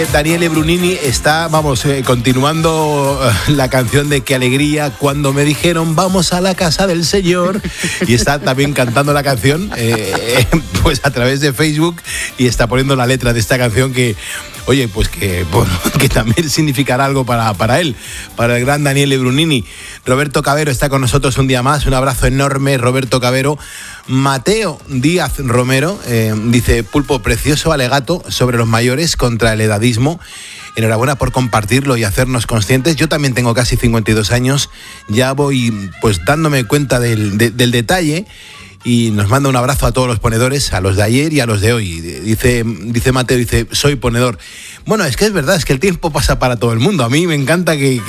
Daniele Brunini está, continuando la canción de Qué alegría cuando me dijeron vamos a la casa del Señor, y está también cantando la canción pues a través de Facebook, y está poniendo la letra de esta canción que, oye, pues que también significará algo para él, para el gran Daniele Brunini. Roberto Cabero está con nosotros un día más, un abrazo enorme, Roberto Cabero. Mateo Díaz Romero dice: Pulpo, precioso alegato sobre los mayores contra el edadismo. Enhorabuena por compartirlo y hacernos conscientes. Yo también tengo casi 52 años, ya voy pues dándome cuenta del detalle. Y nos manda un abrazo a todos los ponedores, a los de ayer y a los de hoy. Dice Mateo, soy ponedor. Bueno, es que es verdad, es que el tiempo pasa para todo el mundo. A mí me encanta que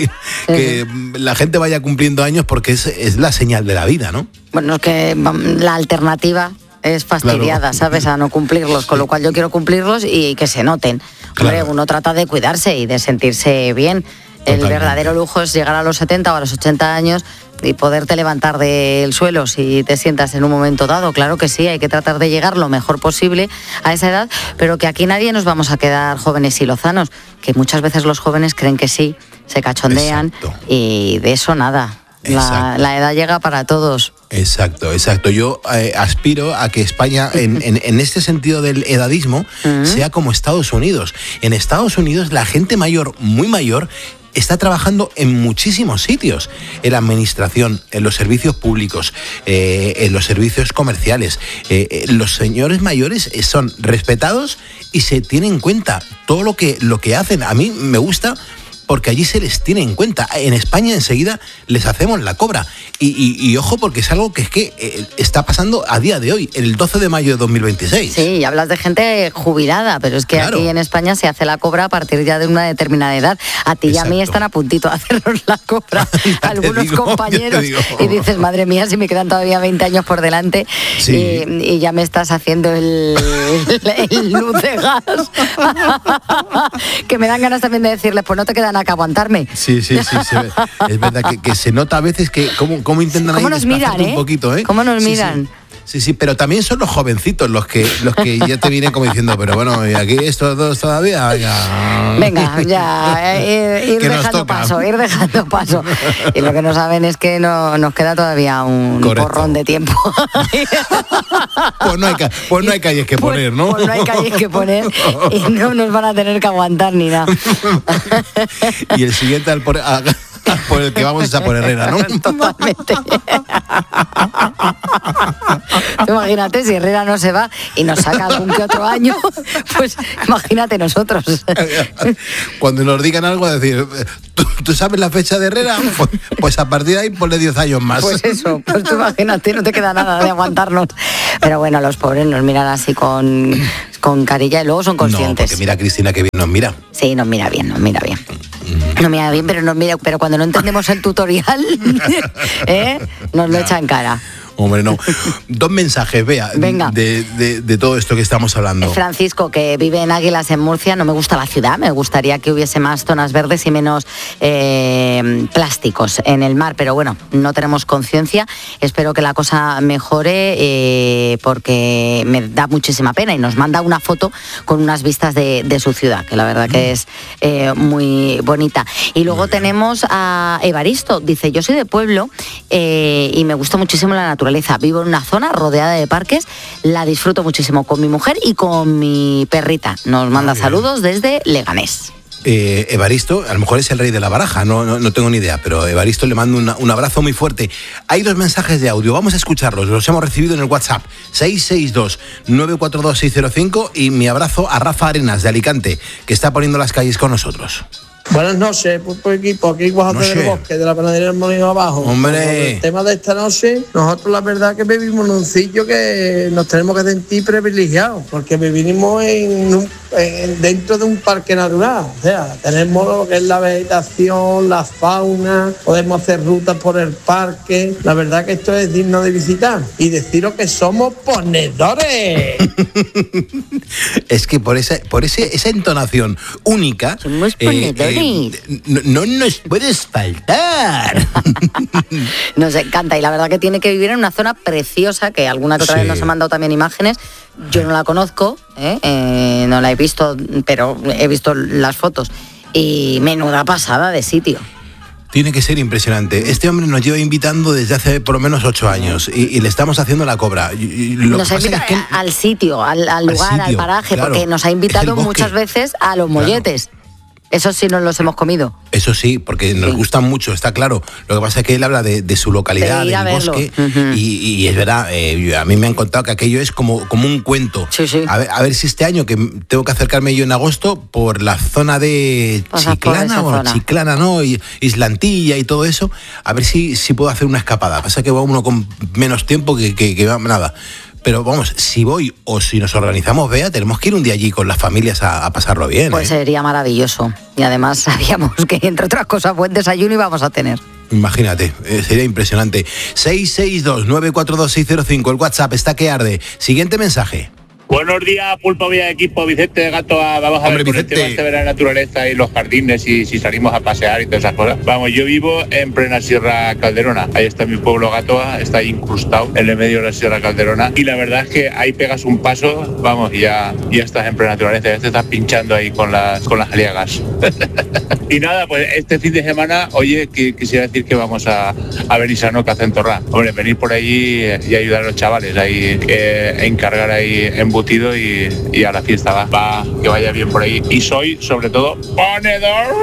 la gente vaya cumpliendo años, porque es la señal de la vida, ¿no? Bueno, es que la alternativa es fastidiada, claro, ¿sabes? A no cumplirlos, con lo cual yo quiero cumplirlos y que se noten. Hombre, claro, uno trata de cuidarse y de sentirse bien. El verdadero lujo es llegar a los 70 o a los 80 años y poderte levantar del suelo si te sientas en un momento dado. Claro que sí, hay que tratar de llegar lo mejor posible a esa edad, pero que aquí nadie nos vamos a quedar jóvenes y lozanos, que muchas veces los jóvenes creen que sí, se cachondean. Exacto. Y de eso nada. La edad llega para todos. Exacto. Yo aspiro a que España, en este sentido del edadismo, sea como Estados Unidos. En Estados Unidos la gente mayor, muy mayor, está trabajando en muchísimos sitios, en la administración, en los servicios públicos, en los servicios comerciales. Los señores mayores son respetados y se tiene en cuenta todo lo que hacen. A mí me gusta, porque allí se les tiene en cuenta. En España enseguida les hacemos la cobra. Y ojo, porque es algo que está pasando a día de hoy, el 12 de mayo de 2026. Sí, y hablas de gente jubilada, pero es que claro, aquí en España se hace la cobra a partir ya de una determinada edad. A ti y a mí están a puntito de hacernos la cobra algunos compañeros. Y dices, madre mía, si me quedan todavía 20 años por delante, sí, y ya me estás haciendo el luz de gas. Que me dan ganas también de decirles, pues no te queda nada que aguantarme. Sí. Es verdad que se nota a veces que cómo intentan ahí desplazarte un poquito, ¿eh? ¿Cómo nos miran? Sí, pero también son los jovencitos los que ya te vienen como diciendo, pero bueno, y aquí estos dos todavía, venga, ya, ir dejando paso. Y lo que no saben es que nos queda todavía un porrón de tiempo. Pues no hay calles que poner, ¿no? Pues no hay calles que poner y no nos van a tener que aguantar ni nada. Y el siguiente por el que vamos es a por Herrera, ¿no? Totalmente. Imagínate si Herrera no se va y nos saca algún que otro año, pues imagínate nosotros. Cuando nos digan algo, decir, ¿tú sabes la fecha de Herrera? Pues a partir de ahí ponle 10 años más. Pues eso, pues tú imagínate, no te queda nada de aguantarnos. Pero bueno, los pobres nos miran así con carilla y luego son conscientes. No, porque mira Cristina que bien nos mira. Sí, nos mira bien. No mira bien, pero cuando no entendemos el tutorial, nos lo echa en cara. Hombre, no. 2 mensajes, Bea, de todo esto que estamos hablando. Francisco, que vive en Águilas, en Murcia. No me gusta la ciudad, me gustaría que hubiese más zonas verdes y menos plásticos en el mar, pero bueno, no tenemos conciencia. Espero que la cosa mejore, porque me da muchísima pena, y nos manda una foto con unas vistas de su ciudad, que la verdad que es muy bonita. Y luego tenemos a Evaristo, dice: yo soy de pueblo y me gusta muchísimo la naturaleza. Vivo en una zona rodeada de parques, la disfruto muchísimo con mi mujer y con mi perrita. Nos manda saludos desde Leganés. Evaristo, a lo mejor es el rey de la baraja, no tengo ni idea, pero Evaristo le mando un abrazo muy fuerte. Hay 2 mensajes de audio, vamos a escucharlos, los hemos recibido en el WhatsApp 662-942-605, y mi abrazo a Rafa Arenas de Alicante, que está poniendo las calles con nosotros. Buenas noches, Pulpo Equipo, aquí Guajote del Bosque, de la panadería del Molino Abajo. Hombre. El tema de esta noche, nosotros la verdad que vivimos en un sitio que nos tenemos que sentir privilegiados, porque vivimos dentro de un parque natural. O sea, tenemos lo que es la vegetación, la fauna, podemos hacer rutas por el parque. La verdad que esto es digno de visitar. Y deciros que somos ponedores. Es que por esa entonación única, somos ponedores. no nos puedes faltar. Qatar. Nos encanta y la verdad que tiene que vivir en una zona preciosa, que alguna que otra vez nos ha mandado también imágenes. Yo no la conozco, no la he visto, pero he visto las fotos. Y menuda pasada de sitio. Tiene que ser impresionante. Este hombre nos lleva invitando desde hace por lo menos 8 años y le estamos haciendo la cobra. Nos ha invitado al sitio, al lugar, sitio, al paraje, claro, porque nos ha invitado muchas veces a los molletes. Claro. Eso sí nos los hemos comido. Eso sí, porque nos gustan mucho, está claro. Lo que pasa es que él habla de su localidad, del bosque, y es verdad, a mí me han contado que aquello es como un cuento. Sí, sí. A ver si este año, que tengo que acercarme yo en agosto, por la zona de Chiclana, ¿no? Y Islantilla y todo eso, a ver si puedo hacer una escapada. Pasa que va uno con menos tiempo que va nada. Pero vamos, si voy o si nos organizamos, Bea, tenemos que ir un día allí con las familias a pasarlo bien. Pues sería maravilloso. Y además sabíamos que, entre otras cosas, buen desayuno íbamos a tener. Imagínate, sería impresionante. 662-942-605, el WhatsApp está que arde. Siguiente mensaje. Buenos días, Pulpo Vía Equipo, Vicente de Gato. Vamos a ver con el tema este de la naturaleza y los jardines y si salimos a pasear y todas esas cosas. Vamos, yo vivo en plena Sierra Calderona. Ahí está mi pueblo Gatoa, está ahí incrustado en el medio de la Sierra Calderona. Y la verdad es que ahí pegas un paso, vamos, y ya estás en plena naturaleza. Ya te estás pinchando ahí con las aliagas. Y nada, pues este fin de semana, oye, quisiera decir que vamos a Benissanó, Cacentorra. Hombre, venir por allí y ayudar a los chavales ahí, encargar ahí embutido y a la fiesta va, que vaya bien por ahí. Y soy, sobre todo, ponedor.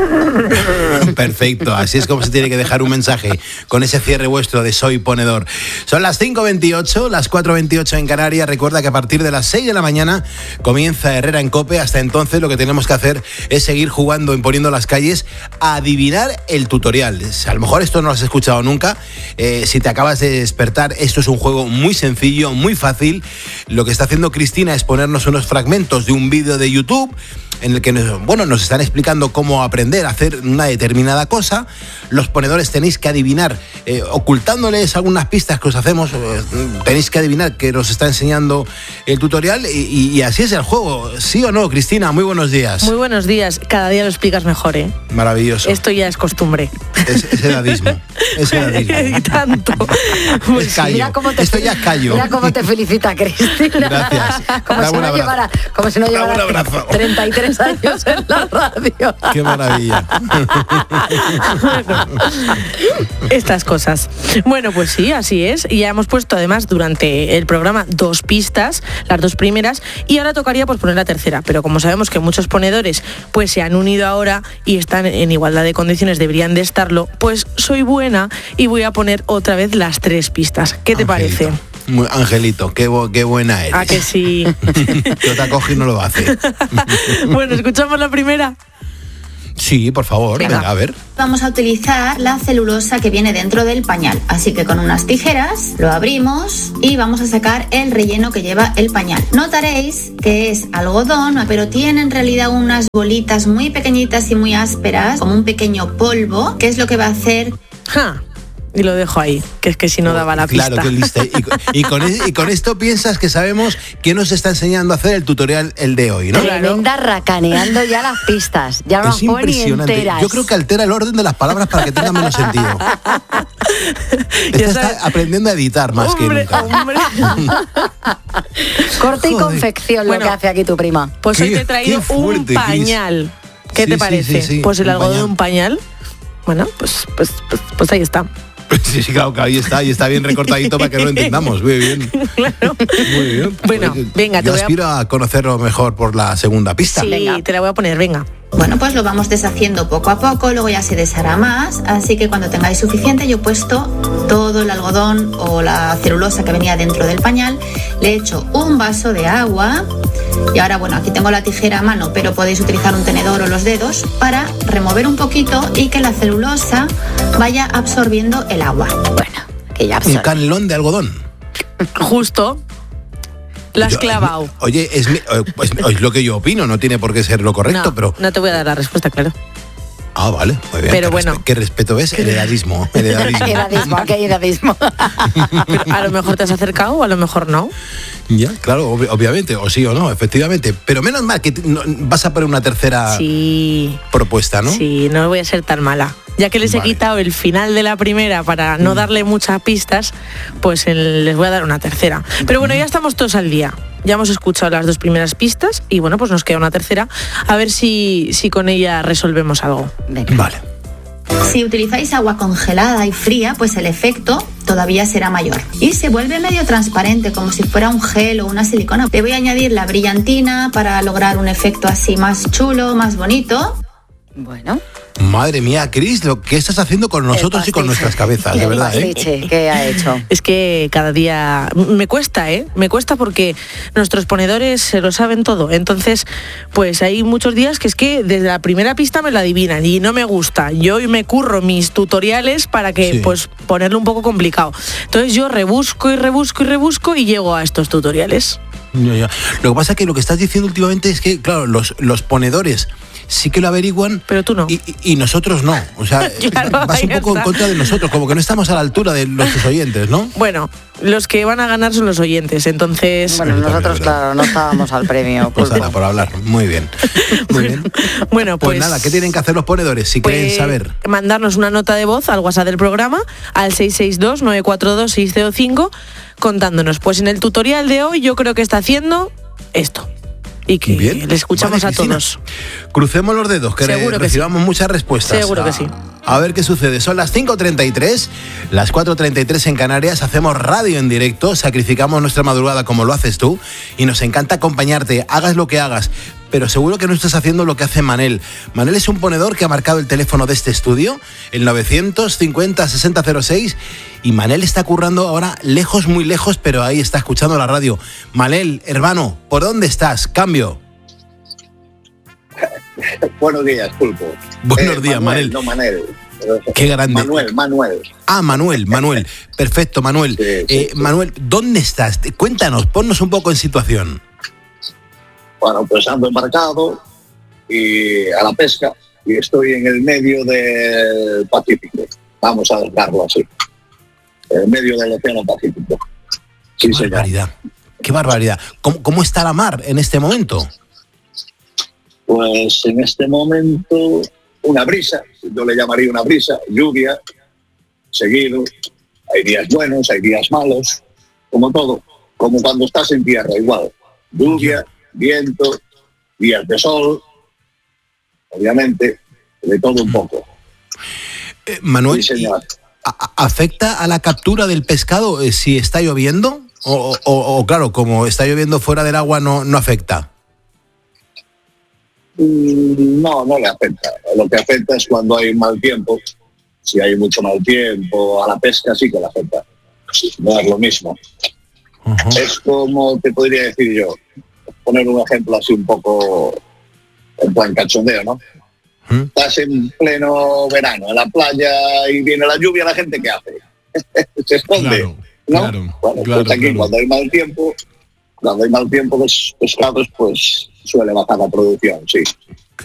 Perfecto, así es como se tiene que dejar un mensaje con ese cierre vuestro de soy ponedor. Son las 5:28, las 4:28 en Canarias. Recuerda que a partir de las 6 de la mañana comienza Herrera en COPE. Hasta entonces lo que tenemos que hacer es seguir jugando en Poniendo las Calles a adivinar el tutorial. A lo mejor esto no lo has escuchado nunca. Si te acabas de despertar, esto es un juego muy sencillo, muy fácil. Lo que está haciendo Cristina es ponernos unos fragmentos de un vídeo de YouTube en el que nos están explicando cómo aprender a hacer una determinada cosa. Los ponedores tenéis que adivinar, ocultándoles algunas pistas que os hacemos, tenéis que adivinar que nos está enseñando el tutorial y así es el juego. ¿Sí o no, Cristina? Muy buenos días. Muy buenos días. Cada día lo explicas mejor, ¿eh? Maravilloso. Esto ya es costumbre. Es edadismo. Es edadismo. Y tanto. Pues es callo. Esto ya es callo. Mira cómo te felicita, Cristina. Gracias. Como si no llevara 33 años en la radio. Qué maravilla. Bueno, estas cosas. Bueno, pues sí, así es. Y ya hemos puesto además durante el programa 2 pistas, las 2 primeras, y ahora tocaría pues poner la tercera. Pero como sabemos que muchos ponedores pues se han unido ahora y están en igualdad de condiciones, deberían de estarlo, pues soy buena y voy a poner otra vez las 3 pistas. ¿Qué te parece? Angelito, qué buena eres. ¿A que sí? Yo te acojo y no lo hace. Bueno, ¿escuchamos la primera? Sí, por favor, venga, a ver. Vamos a utilizar la celulosa que viene dentro del pañal, así que con unas tijeras lo abrimos y vamos a sacar el relleno que lleva el pañal. Notaréis que es algodón, pero tiene en realidad unas bolitas muy pequeñitas y muy ásperas, como un pequeño polvo, que es lo que va a hacer... Y lo dejo ahí, que es que si no daba la pista. Claro, que lista. Y con esto piensas que sabemos que nos está enseñando a hacer el tutorial el de hoy, ¿no? Tremenda racaneando ya las pistas. Ya no las pone ni enteras. Yo creo que altera el orden de las palabras para que tengan menos sentido. Está aprendiendo a editar más que nunca. Corte y confección, lo que hace aquí tu prima. Pues hoy te he traído un pañal. ¿Qué te parece? Sí, pues el algodón de un pañal. Bueno, pues ahí está. Sí, claro, que ahí está bien recortadito para que lo entendamos. Muy bien. Claro. Muy bien. Bueno, venga, yo aspiro a conocerlo mejor por la segunda pista. Sí, venga. Te la voy a poner, venga. Bueno, pues lo vamos deshaciendo poco a poco, luego ya se deshará más, así que cuando tengáis suficiente, yo he puesto todo el algodón o la celulosa que venía dentro del pañal, le he hecho un vaso de agua y ahora, bueno, aquí tengo la tijera a mano, pero podéis utilizar un tenedor o los dedos para remover un poquito y que la celulosa vaya absorbiendo el agua. Bueno, que ya absorbe. Un canelón de algodón. Justo. La has clavado. Oye, es lo que yo opino, no tiene por qué ser lo correcto, pero... No te voy a dar la respuesta, claro. Ah, vale, muy bien. Pero bueno. ¿Qué respeto ves? El edadismo. Aquí hay edadismo. Pero a lo mejor te has acercado o a lo mejor no. Ya, claro, obviamente, o sí o no, efectivamente. Pero menos mal que vas a poner una tercera propuesta, ¿no? Sí, no voy a ser tan mala. Ya que les he quitado el final de la primera para no darle muchas pistas, pues les voy a dar una tercera. Pero bueno, ya estamos todos al día. Ya hemos escuchado las 2 primeras pistas y bueno, pues nos queda una tercera. A ver si con ella resolvemos algo. Vale. Si utilizáis agua congelada y fría, pues el efecto todavía será mayor. Y se vuelve medio transparente, como si fuera un gel o una silicona. Le voy a añadir la brillantina para lograr un efecto así más chulo, más bonito. Bueno. Madre mía, Cris, lo que estás haciendo con nosotros y con nuestras cabezas, de verdad, ¿eh? ¿Qué ha hecho? Es que cada día me cuesta, me cuesta porque nuestros ponedores se lo saben todo. Entonces, pues hay muchos días que es que desde la primera pista me lo adivinan y no me gusta. Yo me curro mis tutoriales para que, pues, ponerlo un poco complicado. Entonces yo rebusco y llego a estos tutoriales. Ya. Lo que pasa es que lo que estás diciendo últimamente es que, claro, los ponedores sí que lo averiguan, pero tú no. Y nosotros no. O sea, claro, vas un poco en contra de nosotros, como que no estamos a la altura de nuestros oyentes, ¿no? Bueno, los que van a ganar son los oyentes, entonces... Bueno, nosotros, claro, no estábamos al premio. Pues nada, por hablar. Muy bien. Bueno, pues nada, ¿qué tienen que hacer los ponedores si quieren saber? Mandarnos una nota de voz al WhatsApp del programa, al 662-942-605, contándonos. Pues en el tutorial de hoy yo creo que está haciendo esto. Y que le escuchamos a todos. Crucemos los dedos, que recibamos muchas respuestas. Seguro que sí. A ver qué sucede. Son las 5:33, las 4:33 en Canarias. Hacemos radio en directo, sacrificamos nuestra madrugada como lo haces tú y nos encanta acompañarte, hagas lo que hagas. Pero seguro que no estás haciendo lo que hace Manel. Manel es un ponedor que ha marcado el teléfono de este estudio, el 950-6006, y Manel está currando ahora lejos, muy lejos, pero ahí está escuchando la radio. Manel, hermano, ¿por dónde estás? Cambio. Buenos días, Pulpo. Buenos días, Manel. No, Manel. Qué grande. Manuel. Ah, Manuel. Perfecto, Manuel. Sí. Manuel, ¿dónde estás? Cuéntanos, ponnos un poco en situación. Bueno, pues ando embarcado y a la pesca y estoy en el medio del Pacífico. Vamos a dejarlo así. En medio del Océano Pacífico. Sí, qué barbaridad. Qué barbaridad. ¿Cómo está la mar en este momento? Pues en este momento una brisa, yo le llamaría una brisa, lluvia, seguido. Hay días buenos, hay días malos, como todo, como cuando estás en tierra, igual. Lluvia, viento, días de sol, obviamente, de todo un poco. Manuel, sí, ¿afecta a la captura del pescado si está lloviendo? O claro, como está lloviendo fuera del agua no afecta. No le afecta. Lo que afecta es cuando hay mal tiempo. Si hay mucho mal tiempo, a la pesca sí que le afecta. No es lo mismo. Uh-huh. Es como te podría decir yo, poner un ejemplo así un poco en plan cachondeo, ¿no? Estás en pleno verano en la playa y viene la lluvia, ¿la gente qué hace? Se esconde, claro, ¿no? Claro, bueno, pues aquí cuando hay mal tiempo los pescados pues suele bajar la producción, sí.